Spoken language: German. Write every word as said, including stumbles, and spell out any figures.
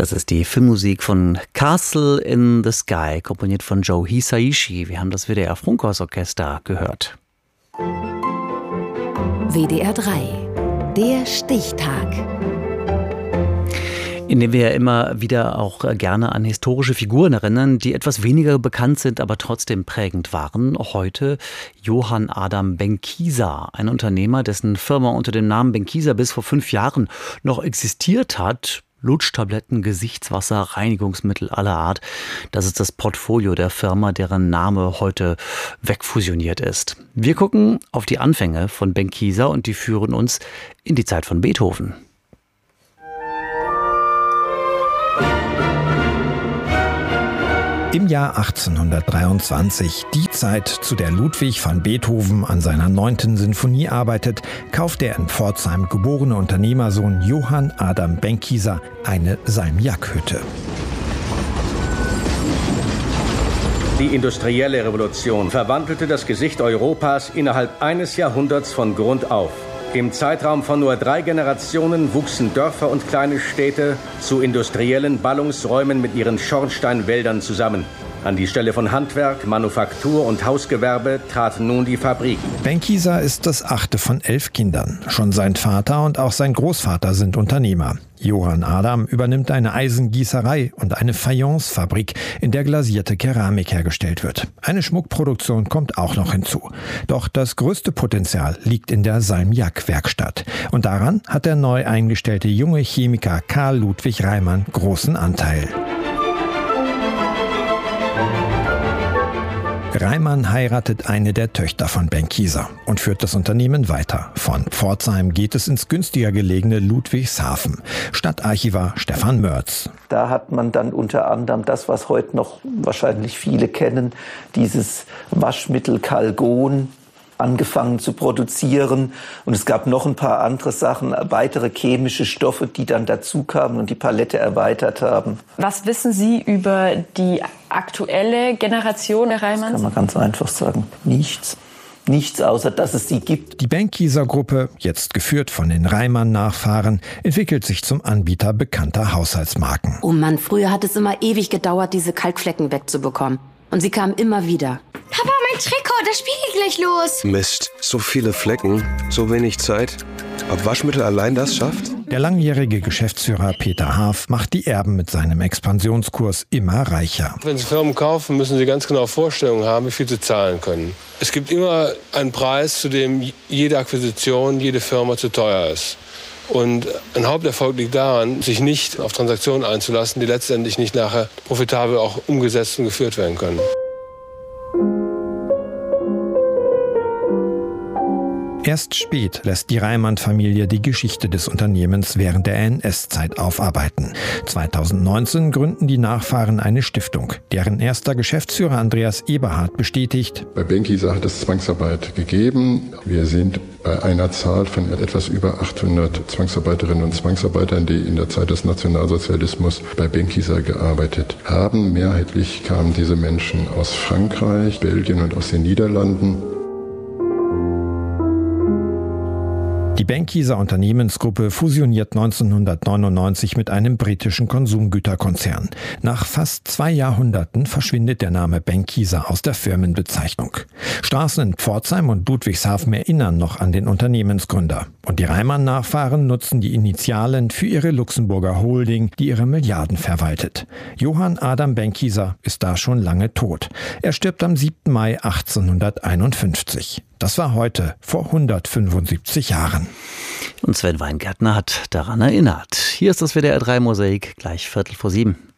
Das ist die Filmmusik von Castle in the Sky, komponiert von Joe Hisaishi. Wir haben das W D R Funkhaus-Orchester gehört. W D R drei, der Stichtag. In dem wir ja immer wieder auch gerne an historische Figuren erinnern, die etwas weniger bekannt sind, aber trotzdem prägend waren. Heute Johann Adam Benckiser, ein Unternehmer, dessen Firma unter dem Namen Benckiser bis vor fünf Jahren noch existiert hat. Lutschtabletten, Gesichtswasser, Reinigungsmittel aller Art. Das ist das Portfolio der Firma, deren Name heute wegfusioniert ist. Wir gucken auf die Anfänge von Benckiser und die führen uns in die Zeit von Beethoven. Im Jahr achtzehnhundertdreiundzwanzig, die Zeit, zu der Ludwig van Beethoven an seiner neunten Sinfonie arbeitet, kauft der in Pforzheim geborene Unternehmersohn Johann Adam Benckiser eine Salmiakhütte. Die industrielle Revolution verwandelte das Gesicht Europas innerhalb eines Jahrhunderts von Grund auf. Im Zeitraum von nur drei Generationen wuchsen Dörfer und kleine Städte zu industriellen Ballungsräumen mit ihren Schornsteinwäldern zusammen. An die Stelle von Handwerk, Manufaktur und Hausgewerbe trat nun die Fabrik. Benckiser ist das achte von elf Kindern. Schon sein Vater und auch sein Großvater sind Unternehmer. Johann Adam übernimmt eine Eisengießerei und eine Fayencefabrik, in der glasierte Keramik hergestellt wird. Eine Schmuckproduktion kommt auch noch hinzu. Doch das größte Potenzial liegt in der Salmiak-Werkstatt. Und daran hat der neu eingestellte junge Chemiker Karl Ludwig Reimann großen Anteil. Reimann heiratet eine der Töchter von Benckiser und führt das Unternehmen weiter. Von Pforzheim geht es ins günstiger gelegene Ludwigshafen. Stadtarchivar Stefan Mörz. Da hat man dann unter anderem das, was heute noch wahrscheinlich viele kennen, dieses Waschmittel Calgon, angefangen zu produzieren. Und es gab noch ein paar andere Sachen, weitere chemische Stoffe, die dann dazu kamen und die Palette erweitert haben. Was wissen Sie über die aktuelle Generation der Reimanns? Das kann man ganz einfach sagen. Nichts. Nichts, außer dass es sie gibt. Die Benckiser-Gruppe, jetzt geführt von den Reimann-Nachfahren, entwickelt sich zum Anbieter bekannter Haushaltsmarken. Oh Mann, früher hat es immer ewig gedauert, diese Kalkflecken wegzubekommen. Und sie kamen immer wieder. Papa, mein Trikot, das Spiel geht gleich los. Mist, so viele Flecken, so wenig Zeit. Ob Waschmittel allein das schafft? Der langjährige Geschäftsführer Peter Haaf macht die Erben mit seinem Expansionskurs immer reicher. Wenn Sie Firmen kaufen, müssen Sie ganz genau Vorstellungen haben, wie viel Sie zahlen können. Es gibt immer einen Preis, zu dem jede Akquisition, jede Firma zu teuer ist. Und ein Haupterfolg liegt daran, sich nicht auf Transaktionen einzulassen, die letztendlich nicht nachher profitabel auch umgesetzt und geführt werden können. Erst spät lässt die Reimann-Familie die Geschichte des Unternehmens während der N S-Zeit aufarbeiten. zweitausendneunzehn gründen die Nachfahren eine Stiftung, deren erster Geschäftsführer Andreas Eberhard bestätigt: Bei Benckiser hat es Zwangsarbeit gegeben. Wir sind bei einer Zahl von etwas über achthundert Zwangsarbeiterinnen und Zwangsarbeitern, die in der Zeit des Nationalsozialismus bei Benckiser gearbeitet haben. Mehrheitlich kamen diese Menschen aus Frankreich, Belgien und aus den Niederlanden. Die Benckiser Unternehmensgruppe fusioniert neunzehnhundertneunundneunzig mit einem britischen Konsumgüterkonzern. Nach fast zwei Jahrhunderten verschwindet der Name Benckiser aus der Firmenbezeichnung. Straßen in Pforzheim und Ludwigshafen erinnern noch an den Unternehmensgründer. Und die Reimann-Nachfahren nutzen die Initialen für ihre Luxemburger Holding, die ihre Milliarden verwaltet. Johann Adam Benckiser ist da schon lange tot. Er stirbt am siebten Mai achtzehnhunderteinundfünfzig. Das war heute vor hundertfünfundsiebzig Jahren. Und Sven Weingärtner hat daran erinnert. Hier ist das W D R drei Mosaik, gleich Viertel vor sieben.